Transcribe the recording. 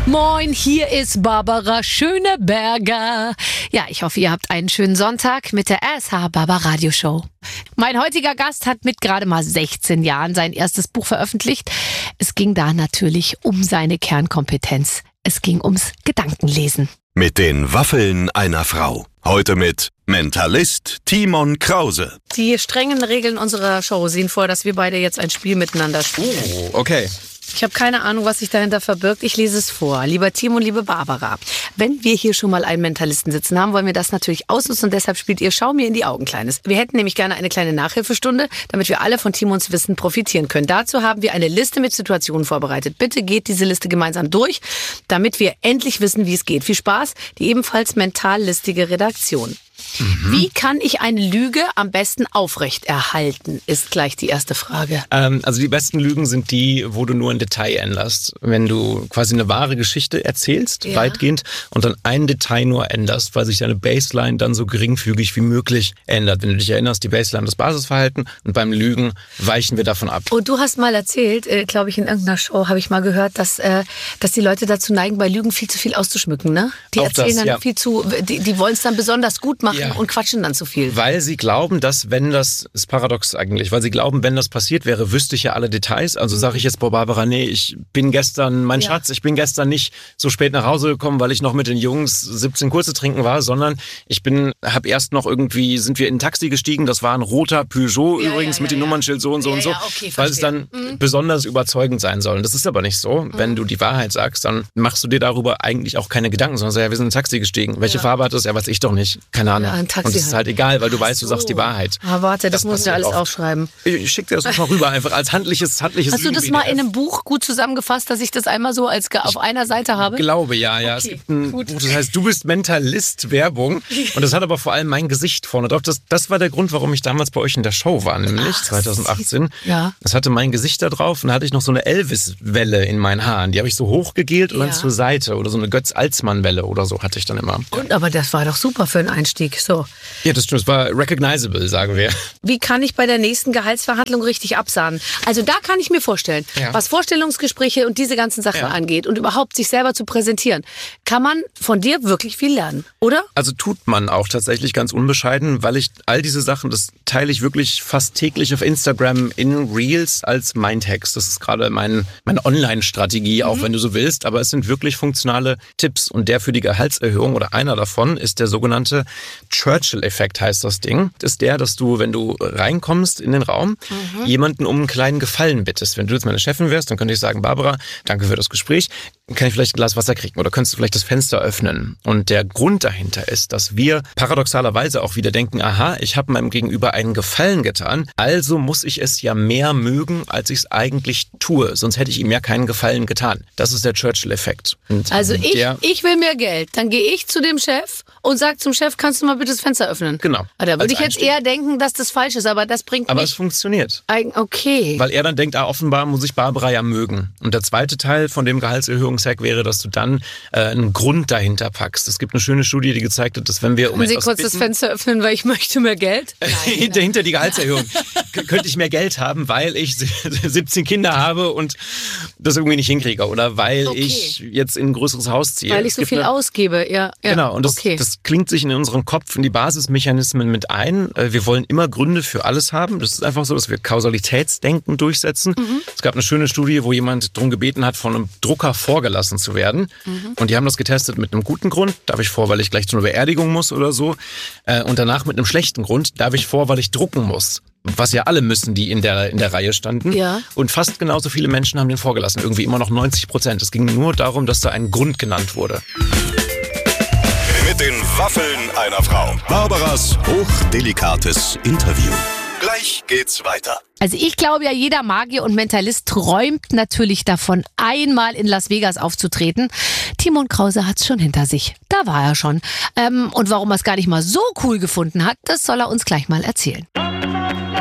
Moin, hier ist Barbara Schöneberger. Ja, ich hoffe, ihr habt einen schönen Sonntag mit der RSH Barbara Radio Show. Mein heutiger Gast hat mit gerade mal 16 Jahren sein erstes Buch veröffentlicht. Es ging da natürlich um seine Kernkompetenz. Es ging ums Gedankenlesen. Mit den Waffeln einer Frau. Heute mit Mentalist Timon Krause. Die strengen Regeln unserer Show sehen vor, dass wir beide jetzt ein Spiel miteinander spielen. Oh, okay. Ich habe keine Ahnung, was sich dahinter verbirgt. Ich lese es vor. Lieber Timon, liebe Barbara, wenn wir hier schon mal einen Mentalisten sitzen haben, wollen wir das natürlich ausnutzen und deshalb spielt ihr Schau mir in die Augen, Kleines. Wir hätten nämlich gerne eine kleine Nachhilfestunde, damit wir alle von Timons Wissen profitieren können. Dazu haben wir eine Liste mit Situationen vorbereitet. Bitte geht diese Liste gemeinsam durch, damit wir endlich wissen, wie es geht. Viel Spaß, die ebenfalls mental listige Redaktion. Wie kann ich eine Lüge am besten aufrechterhalten, ist gleich die erste Frage. Also die besten Lügen sind die, wo du nur ein Detail änderst. Wenn du quasi eine wahre Geschichte erzählst, ja, weitgehend, und dann ein Detail nur änderst, weil sich deine Baseline dann so geringfügig wie möglich ändert. Wenn du dich erinnerst, die Baseline, das Basisverhalten, und beim Lügen weichen wir davon ab. Und du hast mal erzählt, glaube ich, in irgendeiner Show habe ich mal gehört, dass die Leute dazu neigen, bei Lügen viel zu viel auszuschmücken, ne? Die auch erzählen das, dann ja. viel zu, die wollen es dann besonders gut machen, ja, und quatschen dann zu viel. Weil sie glauben, dass wenn das, ist paradox eigentlich, weil sie glauben, wenn das passiert wäre, wüsste ich ja alle Details. Also sage ich jetzt, boah, Barbara, nee, ich bin gestern nicht so spät nach Hause gekommen, weil ich noch mit den Jungs 17 Kurse trinken war, sondern sind wir in ein Taxi gestiegen, das war ein roter Peugeot übrigens mit dem Nummernschild so und so und so, okay, weil es dann besonders überzeugend sein soll. Und das ist aber nicht so. Wenn du die Wahrheit sagst, dann machst du dir darüber eigentlich auch keine Gedanken, sondern sagst, ja, wir sind in ein Taxi gestiegen. Welche Farbe hat das? Ja, weiß ich doch nicht. Keine Ahnung. Ja, und das ist halt egal, weil du weißt, du sagst die Wahrheit. Ah, warte, das muss ich ja alles aufschreiben. Ich schicke dir das mal rüber, einfach als handliches Hast du das mal in einem Buch gut zusammengefasst, dass ich das einmal so auf einer Seite habe? Ich glaube, ja. Okay, es gibt ein Buch, das heißt, du bist Mentalist, Werbung. Und das hat aber vor allem mein Gesicht vorne drauf. Das war der Grund, warum ich damals bei euch in der Show war, nämlich 2018. Ja. Das hatte mein Gesicht da drauf und da hatte ich noch so eine Elvis-Welle in meinen Haaren. Die habe ich so hochgegelt und dann zur Seite. Oder so eine Götz-Alsmann-Welle oder so hatte ich dann immer. Und aber das war doch super für einen Einstieg. So. Ja, das stimmt. Das war recognizable, sagen wir. Wie kann ich bei der nächsten Gehaltsverhandlung richtig absahnen? Also da kann ich mir vorstellen, was Vorstellungsgespräche und diese ganzen Sachen angeht und überhaupt sich selber zu präsentieren, kann man von dir wirklich viel lernen, oder? Also tut man auch tatsächlich ganz unbescheiden, weil ich all diese Sachen, das teile ich wirklich fast täglich auf Instagram in Reels als Mindhacks. Das ist gerade meine Online-Strategie, auch wenn du so willst. Aber es sind wirklich funktionale Tipps. Und der für die Gehaltserhöhung oder einer davon ist der sogenannte Churchill-Effekt, heißt das Ding. Das ist der, dass du, wenn du reinkommst in den Raum, jemanden um einen kleinen Gefallen bittest. Wenn du jetzt meine Chefin wärst, dann könnte ich sagen, Barbara, danke für das Gespräch. Kann ich vielleicht ein Glas Wasser kriegen oder könntest du vielleicht das Fenster öffnen? Und der Grund dahinter ist, dass wir paradoxalerweise auch wieder denken, aha, ich habe meinem Gegenüber einen Gefallen getan, also muss ich es ja mehr mögen, als ich es eigentlich tue. Sonst hätte ich ihm ja keinen Gefallen getan. Das ist der Churchill-Effekt. Also ich will mehr Geld. Dann gehe ich zu dem Chef und sage zum Chef, kannst du mal bitte das Fenster öffnen? Genau. Aber da würde ich jetzt eher denken, dass das falsch ist, aber das bringt Aber es funktioniert. Okay. Weil er dann denkt, offenbar muss ich Barbara ja mögen. Und der zweite Teil von dem Gehaltserhöhungshack wäre, dass du dann einen Grund dahinter packst. Es gibt eine schöne Studie, die gezeigt hat, dass wenn wir Können Sie kurz das Fenster öffnen, weil ich möchte mehr Geld? Nein. Hinter die Gehaltserhöhung. Könnte ich mehr Geld haben, weil ich 17 Kinder habe und das irgendwie nicht hinkriege. Oder weil ich jetzt in ein größeres Haus ziehe. Weil ich so viel ausgebe, ja. Genau, und das klingt sich in unserem Kopf in die Basismechanismen mit ein. Wir wollen immer Gründe für alles haben. Das ist einfach so, dass wir Kausalitätsdenken durchsetzen. Es gab eine schöne Studie, wo jemand darum gebeten hat, von einem Drucker vorgelassen zu werden. Und die haben das getestet mit einem guten Grund. Darf ich vor, weil ich gleich zu einer Beerdigung muss oder so. Und danach mit einem schlechten Grund. Darf ich vor, weil ich drucken muss. Was ja alle müssen, die in der Reihe standen. Ja. Und fast genauso viele Menschen haben den vorgelassen. Irgendwie immer noch 90%. Es ging nur darum, dass da ein Grund genannt wurde. Mit den Waffeln einer Frau. Barbaras hochdelikates Interview. Gleich geht's weiter. Also ich glaube ja, jeder Magier und Mentalist träumt natürlich davon, einmal in Las Vegas aufzutreten. Timon Krause hat's schon hinter sich. Da war er schon. Und warum er es gar nicht mal so cool gefunden hat, das soll er uns gleich mal erzählen.